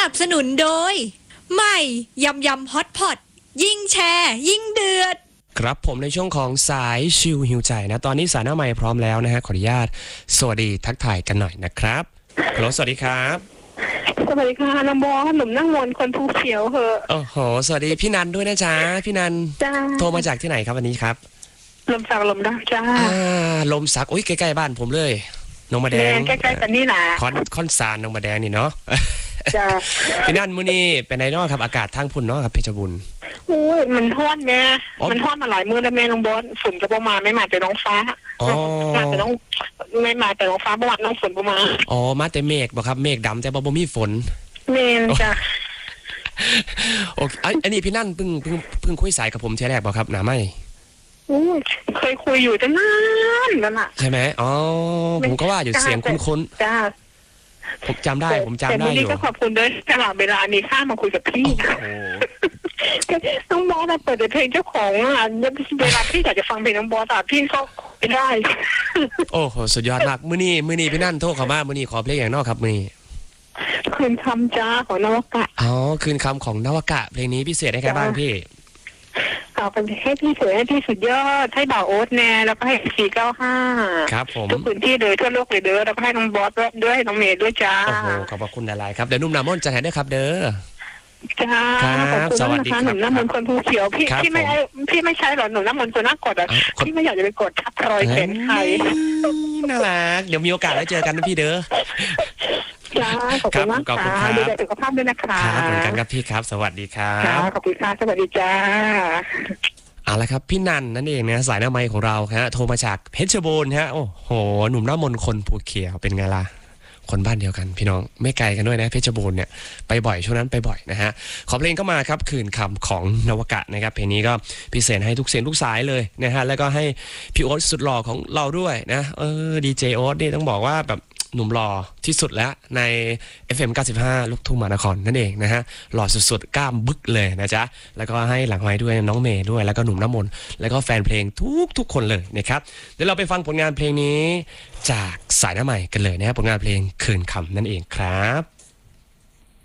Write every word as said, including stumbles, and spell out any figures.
นับสนุนโดยใหม่ยำยำฮอตพอตยิ่งแชร์ยิ่งเดือดครับผมในช่วงของสายชิลหิวใจนะตอนนี้สายหน้าใหม่พร้อมแล้วนะฮะขออนุญาตสวัสดีทักทายกันหน่อยนะครับฮัลโหลสวัสดีครับสวัสดีค่ะน้องบอสหนุ่มนั่งมนคนภูเขียวเหอะโอ้โหสวัสดีพี่นันด้วยนะจ๊ะพี่นันจ้าโทรมาจากที่ไหนครับวันนี้ครับลมสักลมดังจ้าอ่าลมสักอุ้ยใกล้ๆบ้านผมเลยนงมาแดงใกล้ๆกันนี่แหละคอนคอนซานนงมาแดงนี่เนาะจ้าพี่นันมื้อนี้เป็นไงเนาะครับอากาศทางพุ่นเนาะครับเพชรบุรีโอ้ยมันทอดแม่มันทอดมาหลายมื้อแล้วแม่น้องบอสฝนจะประมาณไม่มาแต่น้องฟ้ามาแต่น้องไม่มาแต่น้องฟ้าประมาณน้องฝนประมาณอ๋อมาแต่เมฆบ่ครับเมฆดำแต่บ่บ่มีฝนเมนจ้ะโอเคอันนี้พี่นั่นเพิ่งเพิ่งเพิ่งคุยสายกับผมเที่ยแรกบ่ครับหนาไม่เคยคุยอยู่ตั้งนานแล้วล่ะใช่ไหมอ๋อผมก็ว่าอยู่เสียงคุ้นๆจ้าผมจำได้ผมจำได้อยู่แต่วันนี้ก็ขอบคุณด้วยตลอดเวลานี้ข้ามาคุยกับพี่น้องบอสเปิดเพลงเจ้าของอ่ะเวลาพี่อยากจะฟังเพลงน้องบอสอ่ะพี่ก็ไม่ได้โอ้โหสุดยอดมากมื้อนี้มื้อนี้พี่นั่นโทรเข้ามามื้อนี้ขอเพลงอย่างนอกครับมื้อนี้คืนคำจ้าของนวกะอ๋อคืนคำของนวกะเพลงนี้พิเศษให้ใครบ้างพี่เอาเป็นให้พี่สวยให้พี่สุดยอดให้บ่าวโอ๊ตแน่แล้วก็ให้สี่เก้าห้าครับผมทุกพื้นที่เลยทั่วโลกเลยเด้อแล้วก็ให้น้องบอสด้วยน้องเมย์ด้วยจ้าโอ้โหขอบคุณหลายๆครับเดี๋ยวนุ่มน้ำมนต์จะแทนด้วยครับเด้อจ้าขอบคุณนะคะหนุ่มน้ำมนต์คนภูเขียวพี่พี่ไม่พี่ไม่ใช่หรอหนุ่มน้ำมนต์คนน่ากดอ่ะพี่ไม่อยากจะไปกดทับรอยแขนใครน่ารักเดี๋ยวมีโอกาสได้เจอกันนะพี่เด้อจ้าขอบคุณมากค่ะดูแลสุขภาพด้วยนะคะครับเหมือนกันครับพี่ครับสวัสดีครับขอบคุณค่ะสวัสดีจ้าเอาละครับพี่นันนั่นเองนะสายหน้าไมค์ของเราฮะโทรมาจากเพชรบูรณ์ฮะโอ้โหหนุ่มหน้ามนคนภูเขียวเป็นไงล่ะคนบ้านเดียวกันพี่น้องไม่ไกลกันด้วยนะเพชรบูรณ์เนี่ยไปบ่อยช่วงนั้นไปบ่อยนะฮะขอเพลงก็มาครับคืนคำของนวกะนะครับเพลงนี้ก็พิเศษให้ทุกเสียงทุกสายเลยนะฮะแล้วก็ให้พี่โอ๊ตสุดหล่อของเราด้วยนะเออดีเจโอ๊ตนี่ต้องบอกว่าแบบหนุ่มหล่อที่สุดแล้วใน เอฟ เอ็ม เก้าสิบห้า ลูกทุ่งมหานครนั่นเองนะฮะหล่อสุดๆกล้ามบึกเลยนะจ๊ะแล้วก็ให้หลังไม้ด้วยน้องเมย์ด้วยแล้วก็หนุ่มน้ำมนต์แล้วก็แฟนเพลงทุกๆคนเลยนะครับเดี๋ยวเราไปฟังผลงานเพลงนี้จากสายหน้าใหม่กันเลยนะฮะผลงานเพลงคืนคำนั่นเองครับ